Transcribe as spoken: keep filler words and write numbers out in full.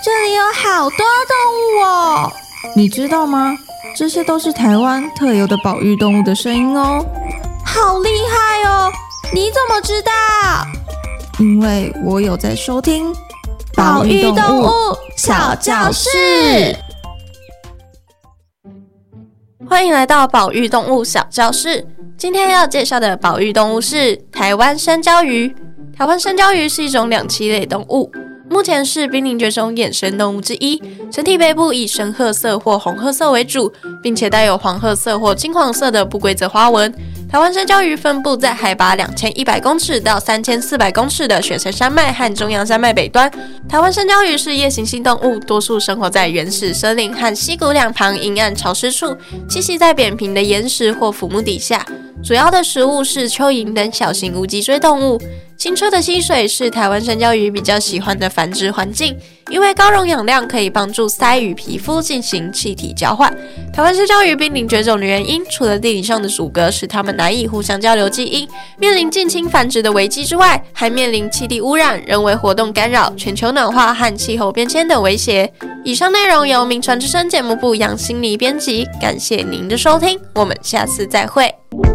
这里有好多动物哦！你知道吗？这些都是台湾特有的保育动物的声音哦。好厉害哦！你怎么知道？因为我有在收听保育动物小教室。 欢迎来到保育动物小教室。今天要介绍的保育动物是台湾山椒鱼。台湾山椒鱼是一种两栖类动物，目前是濒临绝种衍生动物之一。整体背部以深褐色或红褐色为主，并且带有黄褐色或金黄色的不规则花纹。台湾山椒鱼分布在海拔两千一百公尺到三千四百公尺的雪山山脉和中央山脉北端。台湾山椒鱼是夜行性动物，多数生活在原始森林和溪谷两旁阴暗潮湿处，栖息在扁平的岩石或腐木底下。主要的食物是蚯蚓等小型无脊椎动物。清澈的溪水是台湾山椒鱼比较喜欢的繁殖环境，因为高溶氧量可以帮助鳃与皮肤进行气体交换。台湾山椒鱼濒临绝种的原因，除了地理上的阻隔使它们难以互相交流基因，面临近亲繁殖的危机之外，还面临气体污染、人为活动干扰、全球暖化和气候变迁等威胁。以上内容由名传之声节目部杨心妮编辑，感谢您的收听，我们下次再会。